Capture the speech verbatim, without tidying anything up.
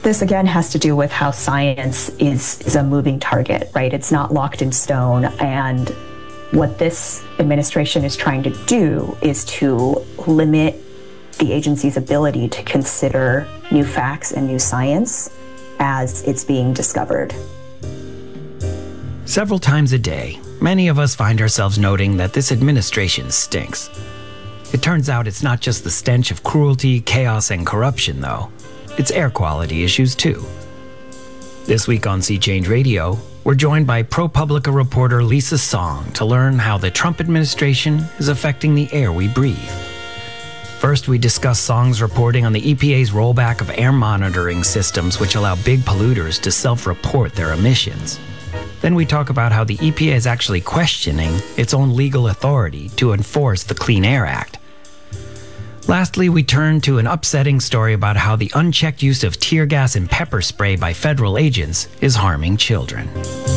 this again has to do with how science is, is a moving target, right? It's not locked in stone. And what this administration is trying to do is to limit the agency's ability to consider new facts and new science as it's being discovered. Several times a day, many of us find ourselves noting that this administration stinks. It turns out it's not just the stench of cruelty, chaos, and corruption, though. It's air quality issues, too. This week on Sea Change Radio, we're joined by ProPublica reporter Lisa Song to learn how the Trump administration is affecting the air we breathe. First, we discuss Song's reporting on the E P A's rollback of air monitoring systems which allow big polluters to self-report their emissions. Then we talk about how the E P A is actually questioning its own legal authority to enforce the Clean Air Act. Lastly, we turn to an upsetting story about how the unchecked use of tear gas and pepper spray by federal agents is harming children.